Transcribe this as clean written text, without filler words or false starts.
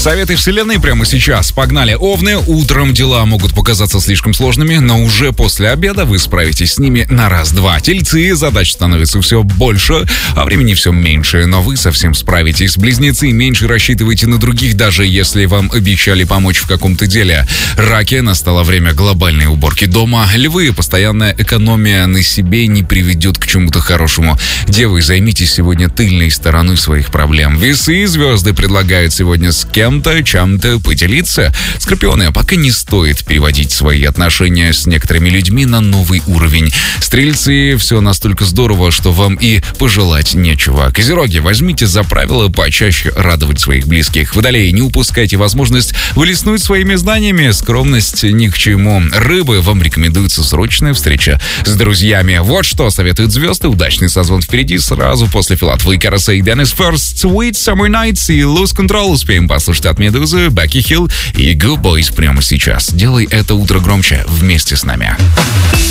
Советы вселенной прямо сейчас. Погнали. Овны. Утром дела могут показаться слишком сложными, но уже после обеда вы справитесь с ними на раз-два. Тельцы. Задач становится все больше, а времени все меньше, но вы совсем справитесь. Близнецы. Меньше рассчитывайте на других, даже если вам обещали помочь в каком-то деле. Раки. Настало время глобальной уборки дома. Львы. Постоянная экономия на себе не приведет к чему-то хорошему. Девы. Займитесь сегодня тыльной стороной своих проблем. Весы. Звезды предлагают сегодня с кем-то, чем-то поделиться. Скорпионы, пока не стоит переводить свои отношения с некоторыми людьми на новый уровень. Стрельцы, все настолько здорово, что вам и пожелать нечего. Козероги, возьмите за правило почаще радовать своих близких. Водолеи, не упускайте возможность вылеснуть своими знаниями. Скромность ни к чему. Рыбы, вам рекомендуется срочная встреча с друзьями. Вот что советуют звезды. Удачный созвон впереди сразу после Филатова и Карасей. Dennis First, Sweet Summer Nights и Lose Control. Успеем послушать от Медузы, Becky Hill и Good Boys прямо сейчас. Делай это утро громче вместе с нами.